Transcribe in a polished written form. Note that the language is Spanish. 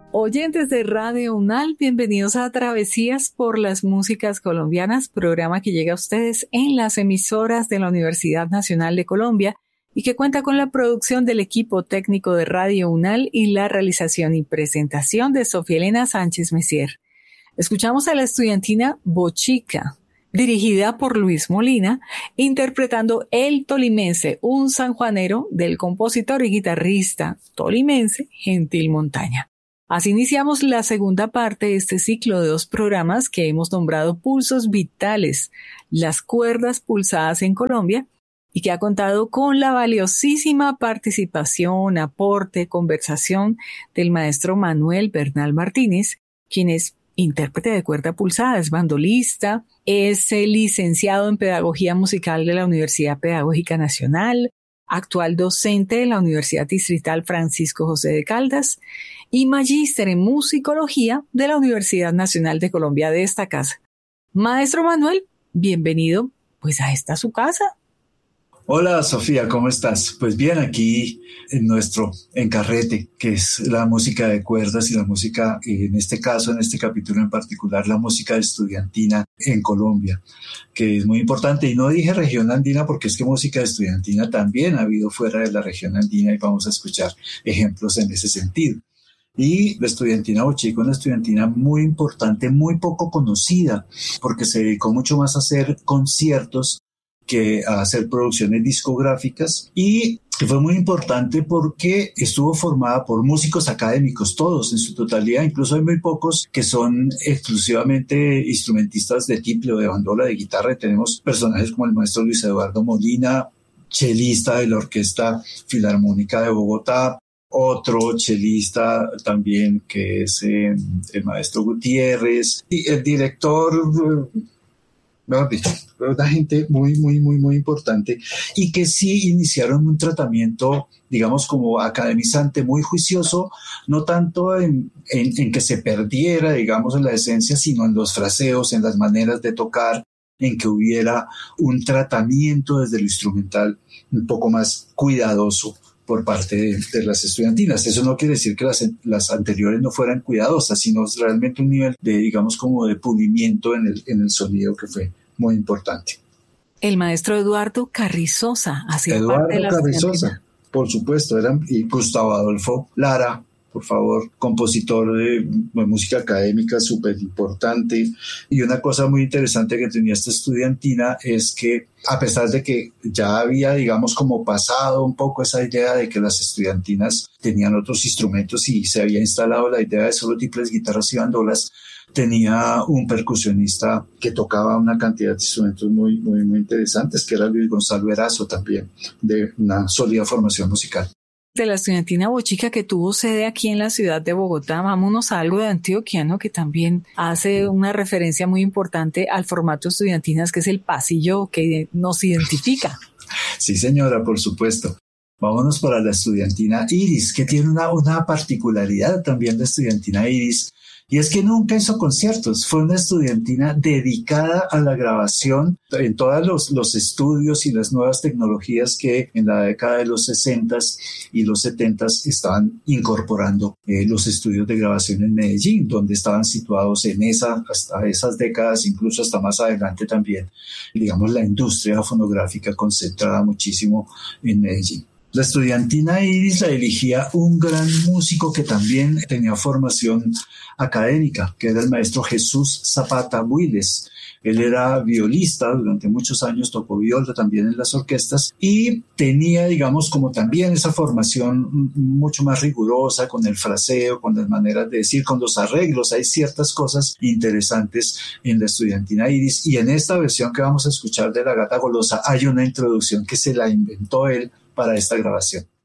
Oyentes de Radio UNAL, bienvenidos a Travesías por las Músicas Colombianas, programa que llega a ustedes en las emisoras de la Universidad Nacional de Colombia y que cuenta con la producción del equipo técnico de Radio UNAL y la realización y presentación de Sofía Elena Sánchez Messier. Escuchamos a la estudiantina Bochica, dirigida por Luis Molina, interpretando El Tolimense, un sanjuanero del compositor y guitarrista tolimense Gentil Montaña. Así iniciamos la segunda parte de este ciclo de 2 programas que hemos nombrado Pulsos Vitales, las cuerdas pulsadas en Colombia, y que ha contado con la valiosísima participación, aporte, conversación del maestro Manuel Bernal Martínez, quien es intérprete de cuerda pulsada, es bandolista, es licenciado en Pedagogía Musical de la Universidad Pedagógica Nacional, actual docente de la Universidad Distrital Francisco José de Caldas y magíster en musicología de la Universidad Nacional de Colombia de esta casa. Maestro Manuel, bienvenido pues a esta su casa. Hola Sofía, ¿cómo estás? Pues bien, aquí en nuestro encarrete, que es la música de cuerdas y la música, en este caso, en este capítulo en particular, la música estudiantina en Colombia, que es muy importante. Y no dije región andina porque es que música estudiantina también ha habido fuera de la región andina y vamos a escuchar ejemplos en ese sentido. Y la estudiantina Bochica, una estudiantina muy importante, muy poco conocida, porque se dedicó mucho más a hacer conciertos que a hacer producciones discográficas, y que fue muy importante porque estuvo formada por músicos académicos, todos en su totalidad. Incluso hay muy pocos que son exclusivamente instrumentistas de tiple o de bandola, de guitarra. Tenemos personajes como el maestro Luis Eduardo Molina, chelista de la Orquesta Filarmónica de Bogotá, otro chelista también que es el maestro Gutiérrez, y el director, mejor dicho, una gente muy importante, y que sí iniciaron un tratamiento, digamos, como academizante, muy juicioso, no tanto en que se perdiera, digamos, en la esencia, sino en los fraseos, en las maneras de tocar, en que hubiera un tratamiento desde lo instrumental un poco más cuidadoso por parte de las estudiantinas. Eso no quiere decir que las anteriores no fueran cuidadosas, sino realmente un nivel de, digamos, como de pulimiento en el sonido que fue muy importante. El maestro Eduardo Carrizosa hacía parte de la Carrizosa, por supuesto, y Gustavo Adolfo Lara, por favor, compositor de música académica súper importante. Y una cosa muy interesante que tenía esta estudiantina es que, a pesar de que ya había, digamos, como pasado un poco esa idea de que las estudiantinas tenían otros instrumentos y se había instalado la idea de solo tiples, guitarras y bandolas, tenía un percusionista que tocaba una cantidad de instrumentos muy interesantes, que era Luis Gonzalo Erazo, también de una sólida formación musical. De la estudiantina Bochica, que tuvo sede aquí en la ciudad de Bogotá, vámonos a algo de Antioquiano que también hace una referencia muy importante al formato estudiantinas, que es el pasillo que nos identifica. Sí, señora, por supuesto. Vámonos para la estudiantina Iris, que tiene una particularidad también, la estudiantina Iris, y es que nunca hizo conciertos. Fue una estudiantina dedicada a la grabación en todos los estudios y las nuevas tecnologías que en la década de los 60s y los 70s estaban incorporando los estudios de grabación en Medellín, donde estaban situados hasta esas décadas, incluso hasta más adelante también, digamos, la industria fonográfica concentrada muchísimo en Medellín. La estudiantina Iris la dirigía un gran músico que también tenía formación académica, que era el maestro Jesús Zapata Builes. Él era violista, durante muchos años tocó viola también en las orquestas y tenía, digamos, como también esa formación mucho más rigurosa con el fraseo, con las maneras de decir, con los arreglos. Hay ciertas cosas interesantes en la estudiantina Iris, y en esta versión que vamos a escuchar de La Gata Golosa hay una introducción que se la inventó él para esta grabación.